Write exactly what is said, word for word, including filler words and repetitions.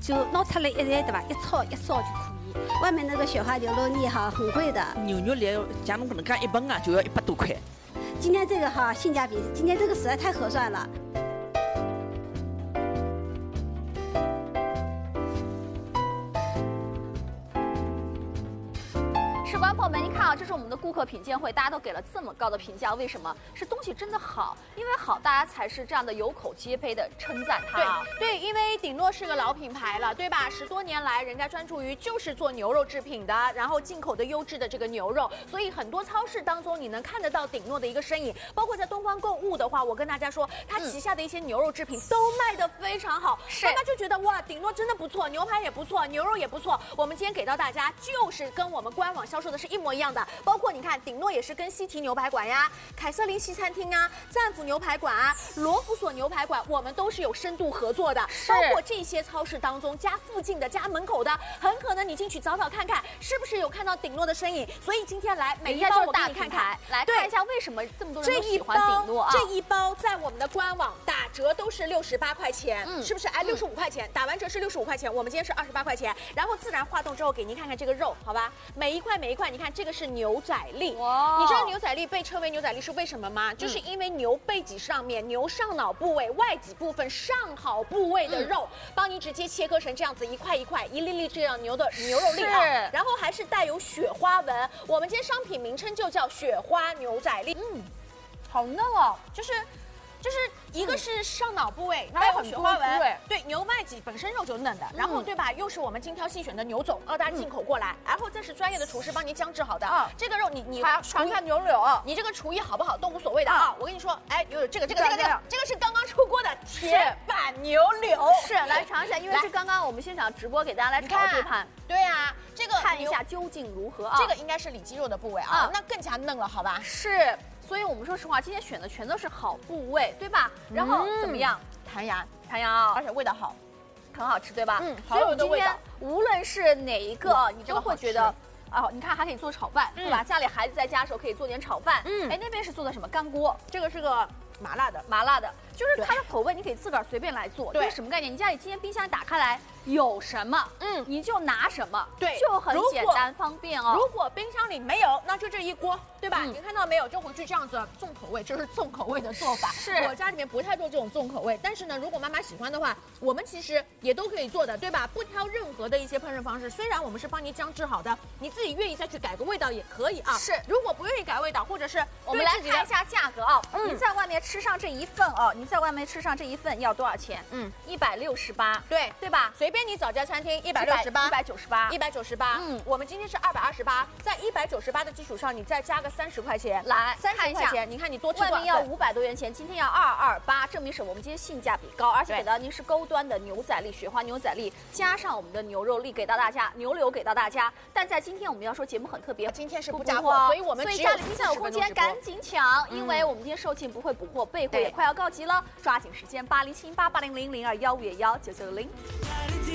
就拿出来一来，对吧？一炒一烧就可以。外面那个雪花牛肉粒哈很贵的， 牛肉粒像侬搿能介一盆啊，就要一百多块。 今天这个哈性价比，今天这个实在太合算了。 是观众朋友们，您看啊，这是我们的顾客品鉴会，大家都给了这么高的评价，为什么？是东西真的好，因为好，大家才是这样的有口皆碑的称赞它。 对对，因为鼎诺是个老品牌了，对吧？十多年来，人家专注于就是做牛肉制品的，然后进口的优质的这个牛肉，所以很多超市当中你能看得到鼎诺的一个身影，包括在东方购物的话，我跟大家说，它旗下的一些牛肉制品都卖得非常好， 是大家就觉得哇，鼎诺真的不错，牛排也不错，牛肉也不错。我们今天给到大家就是跟我们官网销售的是一模一样的，包括你看鼎诺也是跟西提牛排馆呀、凯瑟琳西餐厅啊、战斧牛排馆啊、罗浮索牛排馆，我们都是有深度合作的。包括这些超市当中，家附近的、家门口的，很可能你进去找找看看，是不是有看到鼎诺的身影。所以今天来每一包我给你看看， 来看一下为什么这么多人都喜欢鼎诺啊？ 这一包在我们的官网打折都是六十八块钱，嗯，是不是？哎，六十五块钱，打完折是六十五块钱，我们今天是二十八块钱。然后自然化冻之后，给您看看这个肉，好吧？每一块每一块，你看这个是牛仔粒，哇！你知道牛仔粒被称为牛仔粒是为什么吗？就是因为牛背脊上面、牛上脑部位、外脊部分上好部位的肉，帮你直接切割成这样子一块一块、一粒粒这样牛的牛肉粒啊，然后还是带有雪花纹。我们今天商品名称就叫雪花牛仔粒，嗯，好嫩哦，就是。就是一个是上脑部位，还有雪花纹，对，牛外脊本身肉就嫩的，然后对吧，又是我们精挑细选的牛种，澳大利亚进口过来，然后这是专业的厨师帮您姜制好的，这个肉你你还要传看牛柳， 你这个厨艺好不好都无所谓的啊，我跟你说，哎，有这个这个这个这个这个是刚刚出锅的铁板牛柳， 是来尝一下，因为是刚刚我们现场直播给大家来炒这盘， 对啊，这个看一下究竟如何啊， 这个应该是里脊肉的部位啊，那更加嫩了，好吧？ 是。所以我们说实话，今天选的全都是好部位，对吧？然后怎么样？ 弹牙， 弹牙， 而且味道好， 很好吃，对吧？ 嗯， 所以我们今天无论是哪一个，你都会觉得，哦，你看还可以做炒饭，对吧？家里孩子在家的时候可以做点炒饭。嗯，哎，那边是做的什么干锅？ 这个是个麻辣的， 麻辣的，就是它的口味你可以自个儿随便来做。对，什么概念？你家里今天冰箱打开来有什么，嗯，你就拿什么， 对， 就很简单方便哦。 如果冰箱里没有，那就这一锅。对吧？嗯、你看到没有？就回去这样子重口味，这是重口味的做法。 是我家里面不太做这种重口味，但是呢，如果妈妈喜欢的话，我们其实也都可以做的，对吧？不挑任何的一些烹饪方式。虽然我们是帮你姜制好的，你自己愿意再去改个味道也可以啊。 是， 如果不愿意改味道，或者是我们来看一下价格啊。嗯，您在外面吃上这一份哦，您在外面吃上这一份要多少钱？嗯，一百六十八。 对， 对吧？ 随便你找家餐厅，一百六十八， 一百九十八， 一百九十八。嗯，我们今天是二百二十八，在一百九十八的基础上，你再加个三十块钱。 来三十块钱，你看你多吃多少？ 外面要五百多元钱，今天要二二八，证明什么？我们今天性价比高，而且给到您是高端的牛仔粒、雪花牛仔粒，加上我们的牛肉粒给到大家，牛柳给到大家。但在今天我们要说节目很特别， 今天是不加货，所以我们所以家里冰箱有空间赶紧抢，因为我们今天售罄不会补货，备货也快要告急了，抓紧时间八零七八八零零零二幺五幺九九零。